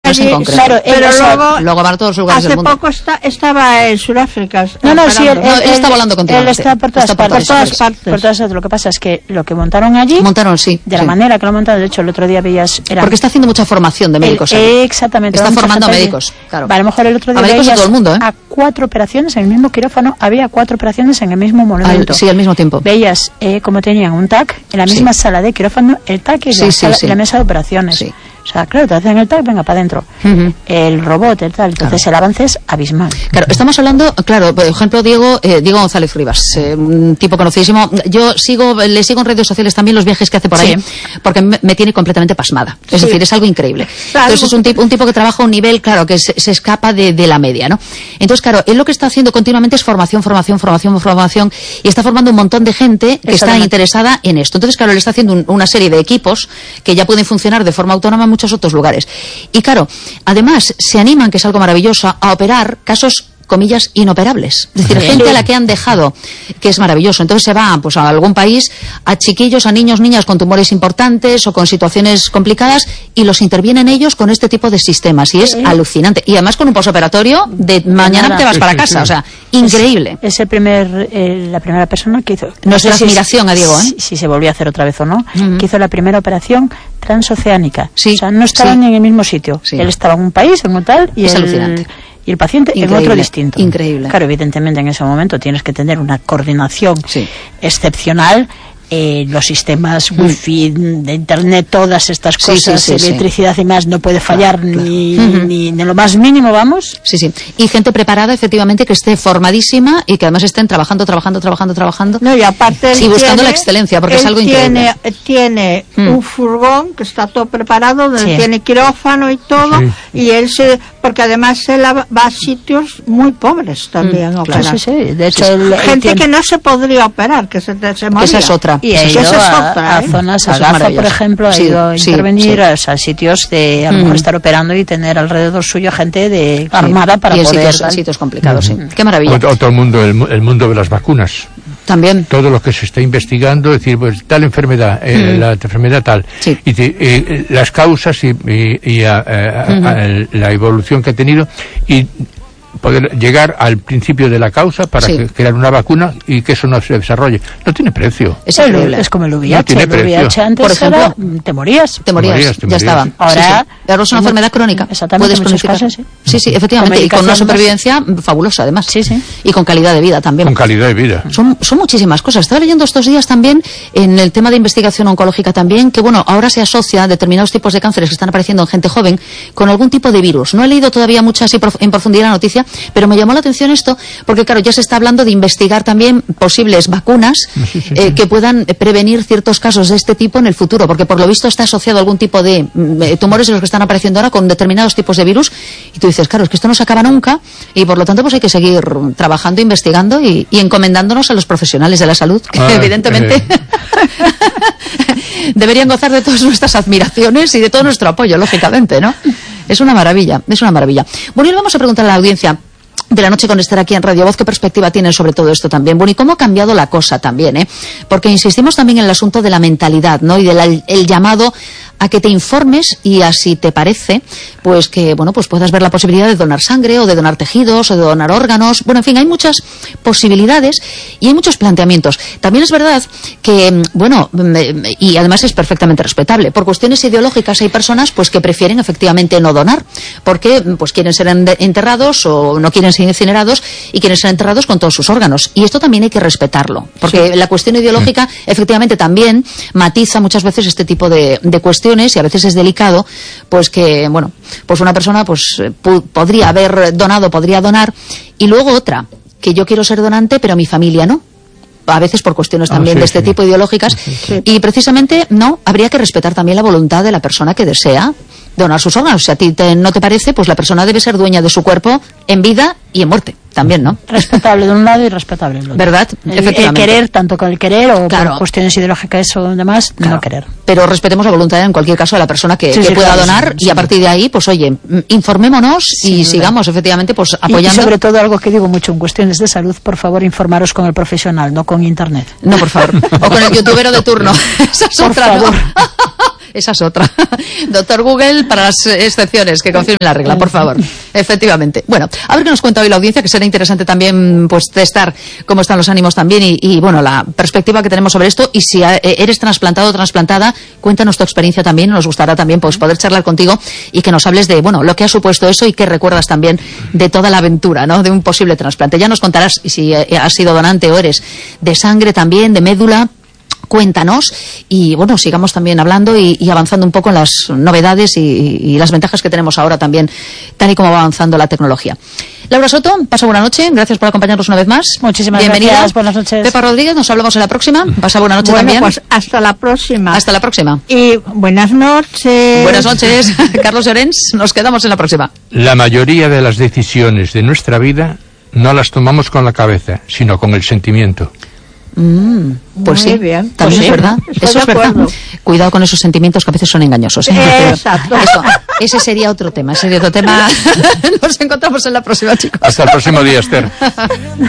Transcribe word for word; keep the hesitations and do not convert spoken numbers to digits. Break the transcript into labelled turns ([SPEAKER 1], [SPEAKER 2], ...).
[SPEAKER 1] allí,
[SPEAKER 2] en concreto.
[SPEAKER 1] Claro,
[SPEAKER 2] pero
[SPEAKER 1] luego,
[SPEAKER 2] luego van a todos los lugares del mundo.
[SPEAKER 1] Hace poco está, estaba en Sudáfrica.
[SPEAKER 3] No, no, sí, él,
[SPEAKER 2] no, él, él está volando
[SPEAKER 3] él
[SPEAKER 2] continuamente.
[SPEAKER 3] Él está por todas,
[SPEAKER 2] está por
[SPEAKER 3] partes,
[SPEAKER 2] todas
[SPEAKER 3] por todas partes. Por todas partes. Lo que pasa es que lo que montaron allí,
[SPEAKER 2] montaron, sí,
[SPEAKER 3] de
[SPEAKER 2] sí.
[SPEAKER 3] la manera que lo montaron, de hecho, el otro día veías... Era,
[SPEAKER 2] porque está haciendo mucha formación de médicos.
[SPEAKER 3] El, eh, exactamente.
[SPEAKER 2] Está formando a médicos, claro.
[SPEAKER 3] A lo mejor el otro día
[SPEAKER 2] a médicos
[SPEAKER 3] veías
[SPEAKER 2] de todo el mundo, ¿eh?
[SPEAKER 3] a cuatro operaciones en el mismo quirófano, había cuatro operaciones en el mismo monumento.
[SPEAKER 2] Al, sí, al mismo tiempo.
[SPEAKER 3] Veías eh, como tenían un T A C en la misma sí. sala de quirófano, el T A C y
[SPEAKER 2] sí,
[SPEAKER 3] la,
[SPEAKER 2] sí,
[SPEAKER 3] sala,
[SPEAKER 2] sí.
[SPEAKER 3] la mesa de operaciones.
[SPEAKER 2] Sí.
[SPEAKER 3] O sea, claro, te hacen el T A C, venga, para adentro. Uh-huh. El robot, el tal. Entonces claro. el avance es abismal.
[SPEAKER 2] Claro, estamos hablando, claro, por ejemplo, Diego eh, Diego González Rivas, eh, un tipo conocidísimo. Yo sigo, le sigo en redes sociales también los viajes que hace por ahí, sí. porque me, me tiene completamente pasmada. Es sí. decir, es algo increíble. Claro. Entonces es un tipo, un tipo que trabaja a un nivel, claro, que se, se escapa de, de la media, ¿no? Entonces, claro, él lo que está haciendo continuamente es formación, formación, formación, formación, y está formando un montón de gente que está interesada en esto. Entonces, claro, él está haciendo un, una serie de equipos que ya pueden funcionar de forma autónoma en muchos otros lugares. Y claro, además se animan, que es algo maravilloso, a operar casos, comillas, inoperables. Es decir, gente a la que han dejado, que es maravilloso. Entonces se va pues a algún país, a chiquillos, a niños, niñas con tumores importantes o con situaciones complicadas, y los intervienen ellos con este tipo de sistemas. Y es sí. alucinante. Y además con un posoperatorio de mañana te vas sí, para casa. Sí, sí. O sea, increíble.
[SPEAKER 3] Es, es el primer, eh, la primera persona que hizo...
[SPEAKER 2] Nuestra
[SPEAKER 3] no sé
[SPEAKER 2] admiración
[SPEAKER 3] si,
[SPEAKER 2] a Diego, ¿eh?
[SPEAKER 3] Si, si se volvió a hacer otra vez o no.
[SPEAKER 2] Uh-huh.
[SPEAKER 3] Que hizo la primera operación transoceánica.
[SPEAKER 2] Sí.
[SPEAKER 3] O sea, no estaban
[SPEAKER 2] sí.
[SPEAKER 3] ni en el mismo sitio.
[SPEAKER 2] Sí.
[SPEAKER 3] Él estaba en un país, en un tal, y
[SPEAKER 2] es
[SPEAKER 3] el...
[SPEAKER 2] alucinante.
[SPEAKER 3] Y el paciente
[SPEAKER 2] increíble,
[SPEAKER 3] en otro distinto.
[SPEAKER 2] Increíble.
[SPEAKER 3] Claro, evidentemente en ese momento tienes que tener una coordinación
[SPEAKER 2] sí.
[SPEAKER 3] excepcional. Eh, los sistemas mm. wifi, de internet, todas estas cosas, sí, sí, sí, electricidad sí. y más, no puede fallar claro, claro. Ni, uh-huh. ni en lo más mínimo, vamos.
[SPEAKER 2] Sí, sí. Y gente preparada, efectivamente, que esté formadísima y que además estén trabajando, trabajando, trabajando, trabajando.
[SPEAKER 1] No, y aparte
[SPEAKER 2] sí, buscando
[SPEAKER 1] tiene,
[SPEAKER 2] la excelencia, porque es algo
[SPEAKER 1] tiene,
[SPEAKER 2] increíble.
[SPEAKER 1] Tiene mm. un furgón que está todo preparado, donde sí. tiene quirófano y todo, sí. y él se, porque además él va a sitios muy pobres también. Mm,
[SPEAKER 3] claro. Sí, sí, de hecho, sí.
[SPEAKER 1] El, el gente tiene... que no se podría operar, que se, se moría.
[SPEAKER 2] Esa es otra.
[SPEAKER 3] Y ha ido
[SPEAKER 1] esa es
[SPEAKER 3] a,
[SPEAKER 1] otra,
[SPEAKER 3] a
[SPEAKER 1] ¿eh?
[SPEAKER 3] zonas, a Gaza, por ejemplo, ha sí, ido a
[SPEAKER 2] sí,
[SPEAKER 3] intervenir
[SPEAKER 2] sí.
[SPEAKER 3] a, a sitios de, a lo mejor mm. estar operando y tener alrededor suyo gente de sí. armada para
[SPEAKER 2] y
[SPEAKER 3] poder...
[SPEAKER 2] sitios, sitios complicados, mm. sí. Qué maravilla.
[SPEAKER 4] Otro, otro mundo, el, el mundo de las vacunas.
[SPEAKER 2] También.
[SPEAKER 4] Todo lo que se está investigando, es decir, pues tal enfermedad, eh, mm. la enfermedad tal,
[SPEAKER 2] sí.
[SPEAKER 4] y te, eh, las causas y, y, y a, a, mm-hmm. a, a, la evolución que ha tenido, y poder llegar al principio de la causa para sí. que, crear una vacuna y que eso no se desarrolle. No tiene precio.
[SPEAKER 3] Es, el, es como el V I H.
[SPEAKER 4] No tiene
[SPEAKER 3] el V I H
[SPEAKER 4] precio.
[SPEAKER 3] antes
[SPEAKER 2] por ejemplo,
[SPEAKER 3] era, te morías.
[SPEAKER 2] Te morías, te morías, te morías. Ya estaba.
[SPEAKER 3] Ahora,
[SPEAKER 2] sí, sí. Ahora es una enfermedad crónica.
[SPEAKER 3] Exactamente,
[SPEAKER 2] puedes
[SPEAKER 3] muchos casos, sí.
[SPEAKER 2] sí, sí, efectivamente. Y con una supervivencia fabulosa, además.
[SPEAKER 3] Sí, sí.
[SPEAKER 2] Y con calidad de vida también.
[SPEAKER 4] Con calidad de vida.
[SPEAKER 2] Son, son muchísimas cosas. Estaba leyendo estos días también en el tema de investigación oncológica también, que bueno, ahora se asocia a determinados tipos de cánceres que están apareciendo en gente joven con algún tipo de virus. No he leído todavía mucho así en profundidad la noticia, pero me llamó la atención esto, porque claro, ya se está hablando de investigar también posibles vacunas
[SPEAKER 4] sí, sí,
[SPEAKER 2] eh,
[SPEAKER 4] sí.
[SPEAKER 2] que puedan prevenir ciertos casos de este tipo en el futuro, porque por lo visto está asociado a algún tipo de eh, tumores en los que están apareciendo ahora con determinados tipos de virus, y tú dices, claro, es que esto no se acaba nunca, y por lo tanto pues hay que seguir trabajando, investigando y, y encomendándonos a los profesionales de la salud, que ah, evidentemente eh. deberían gozar de todas nuestras admiraciones y de todo nuestro apoyo, lógicamente, ¿no? Es una maravilla, es una maravilla. Bueno, y le vamos a preguntar a la audiencia de la noche con estar aquí en Radio Voz, ¿qué perspectiva tienen sobre todo esto también? Bueno, y cómo ha cambiado la cosa también, ¿eh? Porque insistimos también en el asunto de la mentalidad, ¿no? Y del el llamado a que te informes y así te parece, pues que, bueno, pues puedas ver la posibilidad de donar sangre o de donar tejidos o de donar órganos. Bueno, en fin, hay muchas posibilidades y hay muchos planteamientos. También es verdad que, bueno, y además es perfectamente respetable, por cuestiones ideológicas hay personas pues que prefieren efectivamente no donar, porque pues quieren ser enterrados o no quieren ser incinerados y quieren ser enterrados con todos sus órganos. Y esto también hay que respetarlo, porque sí. la cuestión ideológica sí. efectivamente también matiza muchas veces este tipo de, de cuestiones, y a veces es delicado, pues que, bueno, pues una persona pues pu- podría haber donado, podría donar, y luego otra, que yo quiero ser donante, pero mi familia no. A veces por cuestiones también ah, sí, de este sí. tipo ideológicas, sí, sí. y precisamente, no, habría que respetar también la voluntad de la persona que desea donar sus órganos. Si a ti te, no te parece, pues la persona debe ser dueña de su cuerpo en vida y en muerte también, ¿no?
[SPEAKER 3] Respetable de un lado y respetable del otro.
[SPEAKER 2] ¿Verdad?
[SPEAKER 3] El,
[SPEAKER 2] efectivamente.
[SPEAKER 3] el querer, tanto con el querer o
[SPEAKER 2] claro.
[SPEAKER 3] por cuestiones ideológicas o demás, claro. no querer.
[SPEAKER 2] Pero respetemos la voluntad en cualquier caso de la persona que,
[SPEAKER 3] sí,
[SPEAKER 2] que
[SPEAKER 3] sí,
[SPEAKER 2] pueda
[SPEAKER 3] claro,
[SPEAKER 2] donar
[SPEAKER 3] sí,
[SPEAKER 2] y a
[SPEAKER 3] sí.
[SPEAKER 2] partir de ahí, pues oye, informémonos sí, y sigamos
[SPEAKER 3] verdad.
[SPEAKER 2] efectivamente pues apoyando.
[SPEAKER 3] Y sobre todo algo que digo mucho en cuestiones de salud, por favor, informaros con el profesional, no con internet.
[SPEAKER 2] No, por favor. O con el youtubero de turno. Esa es
[SPEAKER 3] por
[SPEAKER 2] otra,
[SPEAKER 3] favor.
[SPEAKER 2] ¿no? Esa es otra. Doctor Google para las excepciones, que confirme la regla, por favor. Efectivamente. Bueno, a ver qué nos cuenta hoy la audiencia, que será interesante también pues testar cómo están los ánimos también y, y bueno, la perspectiva que tenemos sobre esto. Y si eres trasplantado o trasplantada, cuéntanos tu experiencia también. Nos gustará también pues poder charlar contigo y que nos hables de, bueno, lo que ha supuesto eso y qué recuerdas también de toda la aventura, ¿no? De un posible trasplante. Ya nos contarás si has sido donante o eres de sangre también, de médula. Cuéntanos y bueno, sigamos también hablando y, y avanzando un poco en las novedades y, y las ventajas que tenemos ahora también, tal y como va avanzando la tecnología. Laura Soto, pasa buena noche, gracias por acompañarnos una vez más.
[SPEAKER 3] Muchísimas
[SPEAKER 2] Bienvenida.
[SPEAKER 3] gracias, buenas noches.
[SPEAKER 2] Pepa Rodríguez, nos hablamos en la próxima. Pasa buena noche
[SPEAKER 1] bueno,
[SPEAKER 2] también.
[SPEAKER 1] Pues hasta la próxima.
[SPEAKER 2] Hasta la próxima.
[SPEAKER 1] Y buenas noches.
[SPEAKER 2] Buenas noches, Carlos Llorens, nos quedamos en la próxima.
[SPEAKER 4] La mayoría de las decisiones de nuestra vida no las tomamos con la cabeza, sino con el sentimiento.
[SPEAKER 2] Mm, pues
[SPEAKER 1] Muy
[SPEAKER 2] sí,
[SPEAKER 1] bien.
[SPEAKER 2] también
[SPEAKER 1] Pues
[SPEAKER 2] es
[SPEAKER 1] sí,
[SPEAKER 2] verdad.
[SPEAKER 1] estoy
[SPEAKER 2] Eso
[SPEAKER 1] de
[SPEAKER 2] es verdad.
[SPEAKER 1] acuerdo.
[SPEAKER 2] Cuidado con esos sentimientos que a veces son engañosos. ¿eh?
[SPEAKER 1] Exacto.
[SPEAKER 2] Eso, ese sería otro tema. Ese sería otro tema. Nos encontramos en la próxima, chicos.
[SPEAKER 4] Hasta el próximo día, Esther.